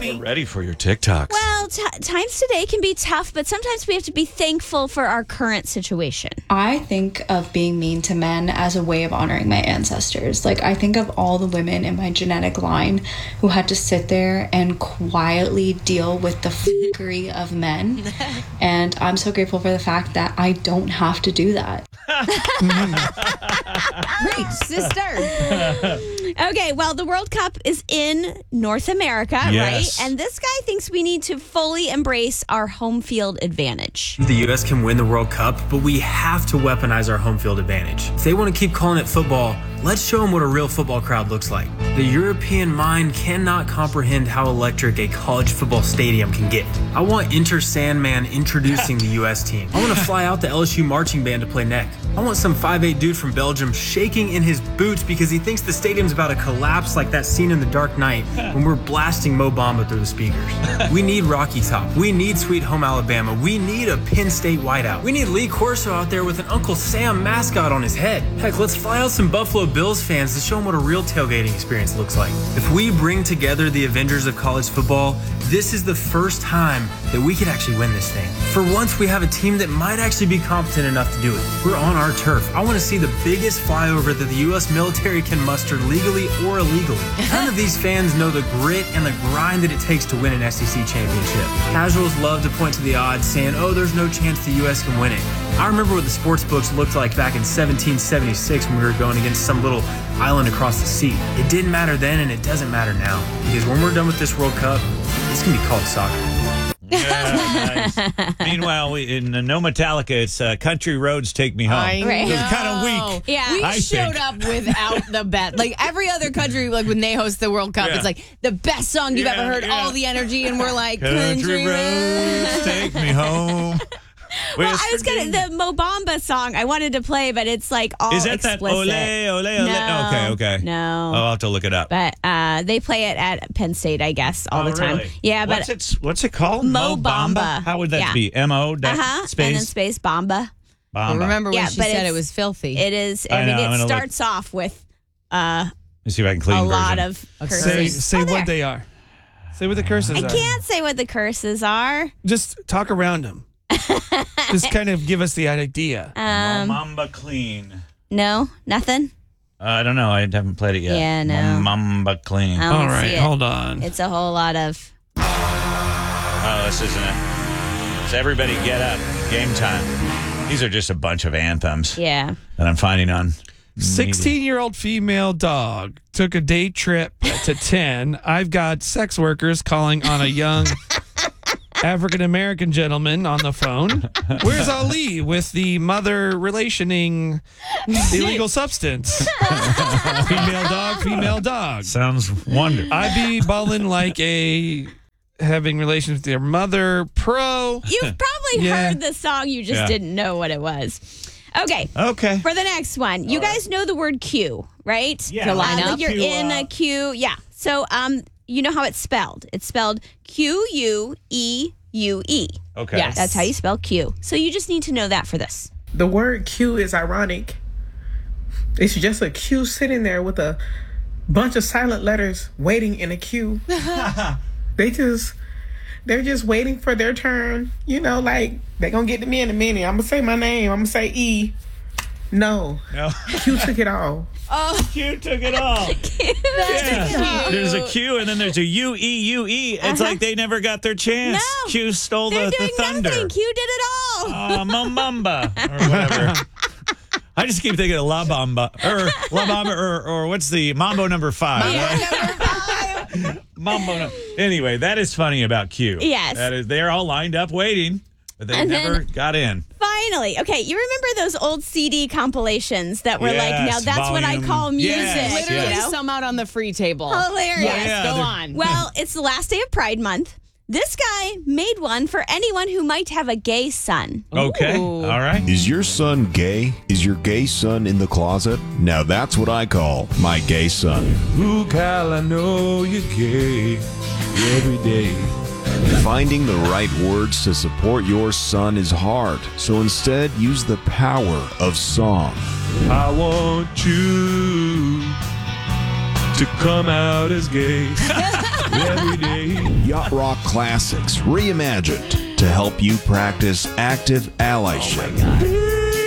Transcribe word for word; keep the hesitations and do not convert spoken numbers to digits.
Get ready for your TikToks. Well, t- times today can be tough, but sometimes we have to be thankful for our current situation. I think of being mean to men as a way of honoring my ancestors. Like, I think of all the women in my genetic line who had to sit there and quietly deal with the fuckery of men. And I'm so grateful for the fact that I don't have to do that. Preach, sister. Okay, well, the World Cup is in North America, Yes. right? And this guy thinks we need to fully embrace our home field advantage. The U S can win the World Cup, but we have to weaponize our home field advantage. If they want to keep calling it football, let's show them what a real football crowd looks like. The European mind cannot comprehend how electric a college football stadium can get. I want Enter Sandman introducing the U S team. I want to fly out the L S U marching band to play neck. I want some five eight dude from Belgium shaking in his boots because he thinks the stadium's about to collapse like that scene in The Dark Knight when we're blasting Mo Bamba through the speakers. We need Rocky Top. We need Sweet Home Alabama. We need a Penn State whiteout. We need Lee Corso out there with an Uncle Sam mascot on his head. Heck, let's fly out some Buffalo Bills fans to show them what a real tailgating experience looks like. If we bring together the Avengers of college football, this is the first time that we could actually win this thing. For once, we have a team that might actually be competent enough to do it. We're on our turf. I want to see the biggest flyover that the U S military can muster legally or illegally. None of these fans know the grit and the grind that it takes to win an S E C championship. Casuals love to point to the odds, saying, oh, there's no chance the U S can win it. I remember what the sports books looked like back in seventeen seventy-six when we were going against some little island across the sea. It didn't matter then, and it doesn't matter now. Because when we're done with this World Cup, it's going to be called soccer. Yeah, nice. Meanwhile, we, in uh, No Metallica, it's uh, Country Roads Take Me Home. I Right. know. It's kind of weak. Yeah. We I showed think. up without the best. Like every other country, like when they host the World Cup, Yeah. it's like the best song you've Yeah, ever heard, yeah. all the energy, and we're like, Country Roads Take Me Home. Well, I was gonna the Mo Bamba song I wanted to play, but it's like all Is that that explicit. ole, ole, ole? No, okay, okay. No. Oh, I'll have to look it up. But uh, they play it at Penn State, I guess, all Oh, the time. really? Yeah, but what's it? What's it called? Mo Bamba. How would that Yeah. be? M O uh huh, space and then space Bamba. Bamba. Remember when Yeah, she but said it's- it was filthy? It is. I I, mean, know, I'm it gonna starts off with uh, Let me see if I can clean a version. lot of curses. Say, say Oh, there. what they are. Say what the curses I are. can't say what the curses are. Just talk around them. Just kind of give us the idea. Um, Mamba clean. no, nothing. Uh, I don't know. I haven't played it yet. Yeah, no. Mamba clean. I don't All see right, it. hold on. It's a whole lot of. Oh, this isn't it. So everybody get up. Game time. These are just a bunch of anthems Yeah. that I'm finding on. sixteen-year-old female dog took a day trip to ten. I've got sex workers calling on a young African-American gentleman on the phone. Where's Ali with the mother relationing illegal substance? Female dog, female dog. Sounds wonderful. I be ballin' like a having relations with your mother pro. You've probably Yeah. heard the song, you just Yeah. didn't know what it was. Okay. Okay. For the next one, you guys know the word queue, right? Yeah. To line Uh, up? like you're Queue in up. a queue. Yeah. So um, you know how it's spelled. It's spelled Q U E U E. Okay. Yes. That's how you spell Q. So you just need to know that for this. The word queue is ironic. It's just a queue sitting there with a bunch of silent letters waiting in a queue. they just, they're just waiting for their turn. You know, like, they're going to get to me in a minute. I'm going to say my name. I'm going to say E. No. No. Q took it all. Q took it all. Yeah. There's a Q and then there's a U E U E. It's like they never got their chance. No. Q stole They're the, the doing thunder. nothing. Q did it all. Uh, Mumbamba or whatever. I just keep thinking of La Bamba or La Bamba or, or what's the Mambo number five? right? Mambo. No- Anyway, that is funny about Q. Yes. That is. They're all lined up waiting, but they And never then- got in. Finally. Okay, you remember those old C D compilations that were like, Yes, now that's what I volume- call music. yes, Literally you know? some out on the free table. Hilarious. Yes, Yeah, go they're- on. Well, it's the last day of Pride Month. This guy made one for anyone who might have a gay son. Okay. Ooh. All right. Is your son gay? Is your gay son in the closet? Now that's what I call my gay son. Ooh, Kyle, I know you're gay every day. Finding the right words to support your son is hard, so instead use the power of song. I want you to come out as gay every day. Yacht Rock Classics reimagined to help you practice active allyship.